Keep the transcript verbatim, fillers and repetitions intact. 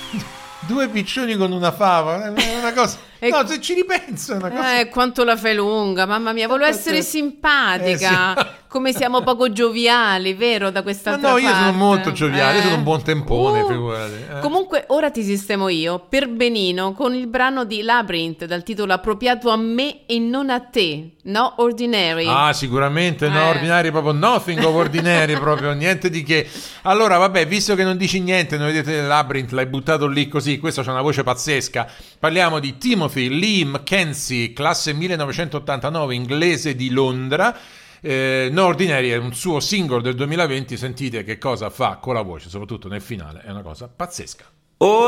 Due piccioni con una fava, è una cosa... E... No, se ci ripenso è una cosa... Eh, quanto la fai lunga, mamma mia, volevo essere simpatica, eh, sì. come siamo poco gioviali, vero, da quest'altra parte? parte? No, io sono molto gioviale, eh. io sono un buon tempone, uh. figurati. Eh. Comunque, ora ti sistemo io, per Benino, con il brano di Labyrinth, dal titolo appropriato a me e non a te, No Ordinary. Ah, sicuramente, eh. No Ordinary, proprio nothing of ordinary, proprio niente di che. Allora, vabbè, visto che non dici niente, non vedete Labyrinth, l'hai buttato lì così, questo c'ha una voce pazzesca. Parliamo di Timothy Lee McKenzie, classe millenovecentottantanove, inglese di Londra. Eh, No Ordinary è un suo singolo del duemilaventi, sentite che cosa fa con la voce, soprattutto nel finale, è una cosa pazzesca. Oh